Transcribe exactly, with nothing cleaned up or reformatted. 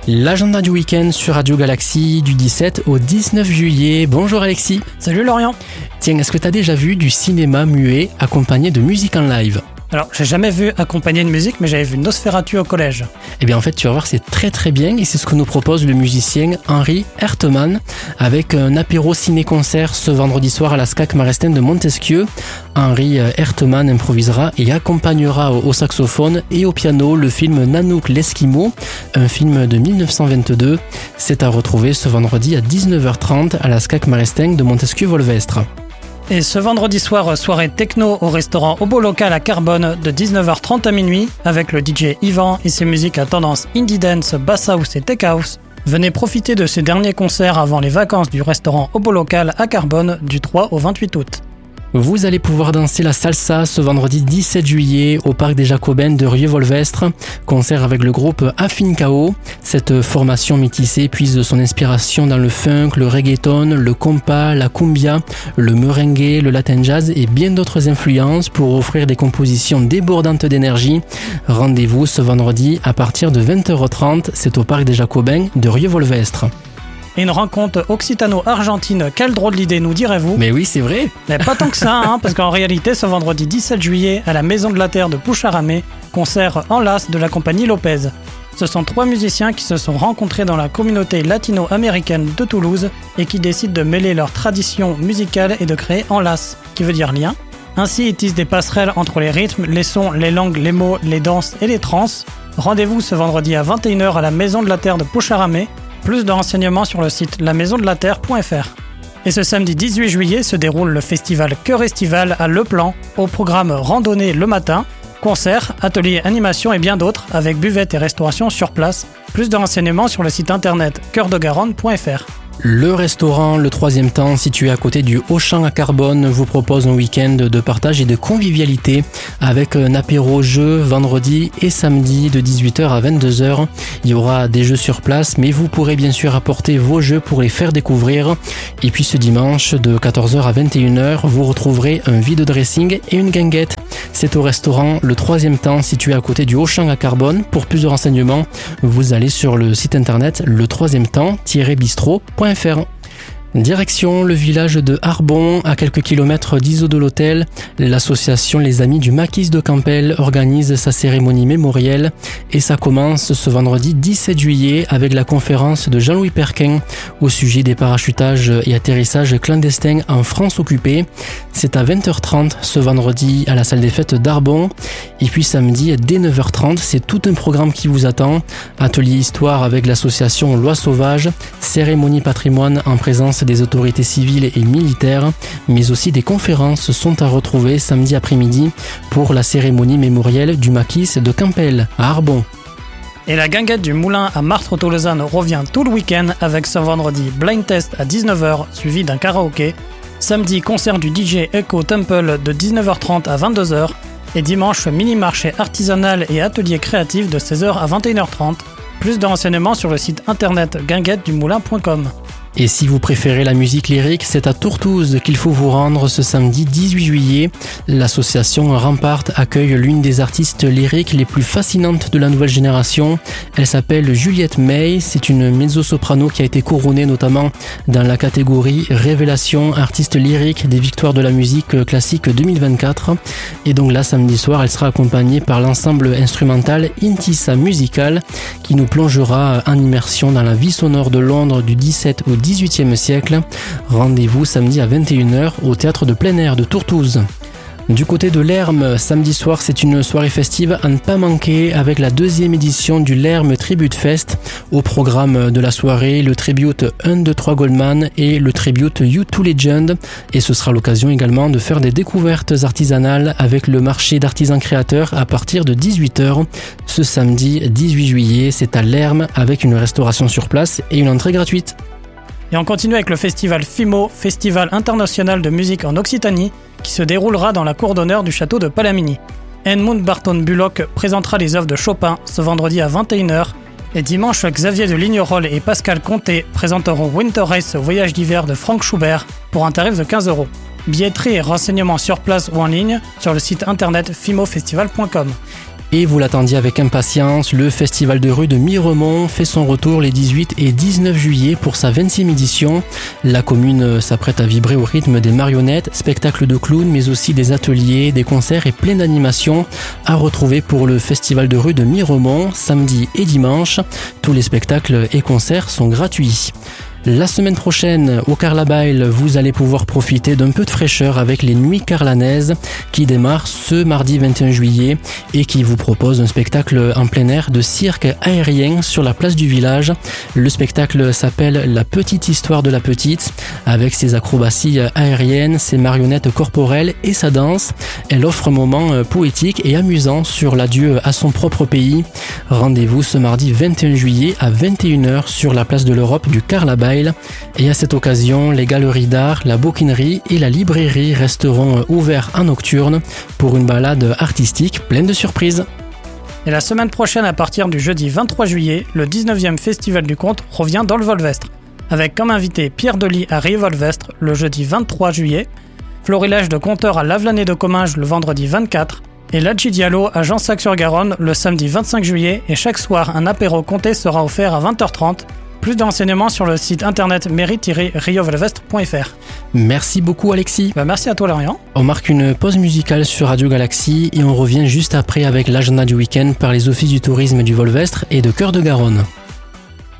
L'agenda du week-end sur Radio Galaxie du dix-sept au dix-neuf juillet. Bonjour Alexis. Salut Lorient. Tiens, est-ce que tu as déjà vu du cinéma muet accompagné de musique en live ? Alors, j'ai jamais vu accompagné de musique, mais j'avais vu Nosferatu au collège. Eh bien en fait, tu vas voir, c'est très très bien et c'est ce que nous propose le musicien Henri Hertemann avec un apéro ciné-concert ce vendredi soir à la S C A C Marestijn de Montesquieu. Henri Hertemann improvisera et accompagnera au saxophone et au piano le film Nanook l'Esquimau, un film de dix-neuf cent vingt-deux. C'est à retrouver ce vendredi à dix-neuf heures trente à la S C A C Marestijn de Montesquieu-Volvestre. Et ce vendredi soir, soirée techno au restaurant Obo Local à Carbone de dix-neuf heures trente à minuit avec le D J Yvan et ses musiques à tendance indie dance, bass house et tech house. Venez profiter de ces derniers concerts avant les vacances du restaurant Obo Local à Carbone du trois au vingt-huit août. Vous allez pouvoir danser la salsa ce vendredi dix-sept juillet au Parc des Jacobins de Rieux-Volvestre. Concert avec le groupe Afincao. Cette formation métissée puise son inspiration dans le funk, le reggaeton, le compas, la cumbia, le merengue, le latin jazz et bien d'autres influences pour offrir des compositions débordantes d'énergie. Rendez-vous ce vendredi à partir de vingt heures trente. C'est au Parc des Jacobins de Rieux-Volvestre. Et une rencontre occitano-argentine, quelle drôle d'idée, nous direz-vous ? Mais oui, c'est vrai. Mais pas tant que ça, hein, parce qu'en réalité, ce vendredi dix-sept juillet, à la Maison de la Terre de Pucharamé, concert en lasse de la compagnie Lopez. Ce sont trois musiciens qui se sont rencontrés dans la communauté latino-américaine de Toulouse et qui décident de mêler leurs traditions musicales et de créer en lasse, qui veut dire lien. Ainsi, ils tissent des passerelles entre les rythmes, les sons, les langues, les mots, les danses et les trans. Rendez-vous ce vendredi à vingt et une heures à la Maison de la Terre de Pucharamé. Plus de renseignements sur le site la maison de la terre point f r. Et ce samedi dix-huit juillet se déroule le festival Cœur Estival à Le Plan, au programme randonnée le matin, concerts, ateliers, animations et bien d'autres, avec buvette et restauration sur place. Plus de renseignements sur le site internet cœur de garonne point f r. Le restaurant Le Troisième Temps, situé à côté du Auchan à Carbone, vous propose un week-end de partage et de convivialité avec un apéro jeu vendredi et samedi de dix-huit heures à vingt-deux heures. Il y aura des jeux sur place, mais vous pourrez bien sûr apporter vos jeux pour les faire découvrir. Et puis ce dimanche, de quatorze heures à vingt et une heures, vous retrouverez un vide dressing et une guinguette. C'est au restaurant Le Troisième Temps, situé à côté du Auchan à Carbone. Pour plus de renseignements, vous allez sur le site internet le troisième temps tiret bistrot point f r. Direction le village de Arbon, à quelques kilomètres d'Iso de l'Hôtel. L'association Les Amis du Maquis de Campbell organise sa cérémonie mémorielle et ça commence ce vendredi dix-sept juillet avec la conférence de Jean-Louis Perquin au sujet des parachutages et atterrissages clandestins en France occupée. C'est à vingt heures trente ce vendredi à la salle des fêtes d'Arbon. Et puis samedi dès neuf heures trente, c'est tout un programme qui vous attend. Atelier histoire avec l'association Loi Sauvage, cérémonie patrimoine en présence des autorités civiles et militaires, mais aussi des conférences sont à retrouver samedi après-midi pour la cérémonie mémorielle du Maquis de Campbell à Arbon. Et la guinguette du Moulin à Martres-Tolosane revient tout le week-end avec ce vendredi blind test à dix-neuf heures suivi d'un karaoké. Samedi, concert du D J Echo Temple de dix-neuf heures trente à vingt-deux heures. Et dimanche, mini-marché artisanal et atelier créatif de seize heures à vingt et une heures trente. Plus de renseignements sur le site internet guinguette du moulin point com. Et si vous préférez la musique lyrique, c'est à Tourtouze qu'il faut vous rendre ce samedi dix-huit juillet. L'association Rampart accueille l'une des artistes lyriques les plus fascinantes de la nouvelle génération. Elle s'appelle Juliette May, c'est une mezzo-soprano qui a été couronnée notamment dans la catégorie Révélation artiste lyrique des victoires de la musique classique deux mille vingt-quatre. Et donc là, samedi soir, elle sera accompagnée par l'ensemble instrumental Intissa Musical qui nous plongera en immersion dans la vie sonore de Londres du dix-sept au dix-huitième siècle. Rendez-vous samedi à vingt et une heures au théâtre de plein air de Tourtouze. Du côté de l'Herme, samedi soir, c'est une soirée festive à ne pas manquer avec la deuxième édition du l'Herme Tribute Fest. Au programme de la soirée, le tribute un deux trois Goldman et le tribute U deux Legend. Et ce sera l'occasion également de faire des découvertes artisanales avec le marché d'artisans créateurs à partir de dix-huit heures. Ce samedi dix-huit juillet, c'est à l'Herme avec une restauration sur place et une entrée gratuite. Et on continue avec le festival FIMO, Festival international de musique en Occitanie, qui se déroulera dans la cour d'honneur du château de Palamini. Edmund Barton Bullock présentera les œuvres de Chopin ce vendredi à vingt et une heures. Et dimanche, Xavier de Lignerolles et Pascal Comté présenteront Winter Race, voyage d'hiver de Frank Schubert, pour un tarif de quinze euros. Billetterie et renseignements sur place ou en ligne sur le site internet fimo festival point com. Et vous l'attendiez avec impatience, le festival de rue de Miremont fait son retour les dix-huit et dix-neuf juillet pour sa vingt-sixième édition. La commune s'apprête à vibrer au rythme des marionnettes, spectacles de clowns, mais aussi des ateliers, des concerts et plein d'animations à retrouver pour le festival de rue de Miremont, samedi et dimanche. Tous les spectacles et concerts sont gratuits. La semaine prochaine, au Carlabail, vous allez pouvoir profiter d'un peu de fraîcheur avec les Nuits Carlanaises qui démarrent ce mardi vingt et un juillet et qui vous propose un spectacle en plein air de cirque aérien sur la place du village. Le spectacle s'appelle La Petite Histoire de la Petite, avec ses acrobaties aériennes, ses marionnettes corporelles et sa danse. Elle offre un moment poétique et amusant sur l'adieu à son propre pays. Rendez-vous ce mardi vingt et un juillet à vingt et une heures sur la place de l'Europe du Carlabail. Et à cette occasion, les galeries d'art, la bouquinerie et la librairie resteront ouverts en nocturne pour une balade artistique pleine de surprises. Et la semaine prochaine, à partir du jeudi vingt-trois juillet, le dix-neuvième Festival du Conte revient dans le Volvestre, avec comme invité Pierre Delis à Rive-Volvestre le jeudi vingt-trois juillet, Florilège de Conteur à Lavelanet de Comminges le vendredi vingt-quatre, et Ladji Diallo à Jansac-sur-Garonne le samedi vingt-cinq juillet, et chaque soir un apéro comté sera offert à vingt heures trente. Plus d'enseignements sur le site internet mairie tiret rio volvestre point f r. Merci beaucoup Alexis. Bah merci à toi Lorient. On marque une pause musicale sur Radio Galaxie et on revient juste après avec l'agenda du week-end par les offices du tourisme du Volvestre et de Cœur de Garonne.